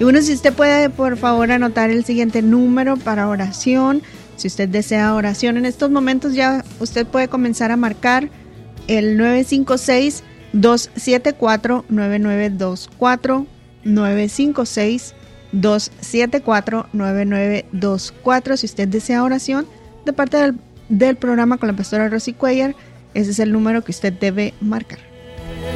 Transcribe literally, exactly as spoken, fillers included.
Y bueno, si usted puede, por favor, anotar el siguiente número para oración. Si usted desea oración en estos momentos, ya usted puede comenzar a marcar el nueve cinco seis, dos siete cuatro, nueve nueve dos cuatro, nueve cinco seis, dos siete cuatro, nueve nueve dos cuatro. Si usted desea oración de parte del, del programa con la pastora Rosy Cuellar, ese es el número que usted debe marcar.